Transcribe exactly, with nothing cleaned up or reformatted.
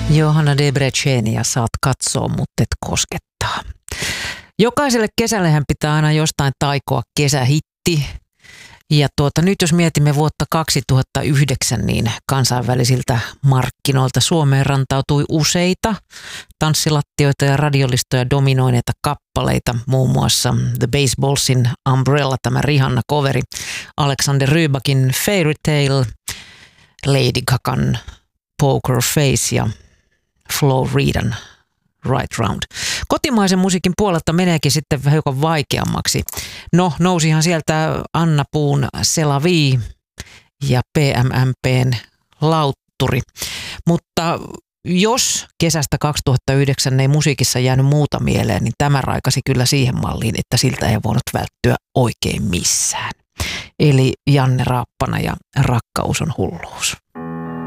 Johanna Debrecenia saat katsoa, mutta et koskettaa. Jokaiselle kesällehän pitää aina jostain taikoa kesähitti. Ja tuota, nyt jos mietimme vuotta kaksituhattayhdeksän, niin kansainvälisiltä markkinoilta Suomeen rantautui useita tanssilattioita ja radiolistoja dominoineita kappaleita. Muun muassa The Baseballsin Umbrella, tämä Rihanna-coveri, Alexander Rybakin Fairy Tale, Lady Gagan Poker Face ja Flo Ridan Right Round. Kotimaisen musiikin puolelta meneekin sitten vähän hiukan vaikeammaksi. No, nousihan sieltä Anna Puun C'est la vie ja P M M P:n Lautturi. Mutta jos kesästä kaksituhattayhdeksän ei musiikissa jäänyt muuta mieleen, niin tämä raikasi kyllä siihen malliin, että siltä ei voinut välttyä oikein missään. Eli Janne Raappana ja Rakkaus on hulluus.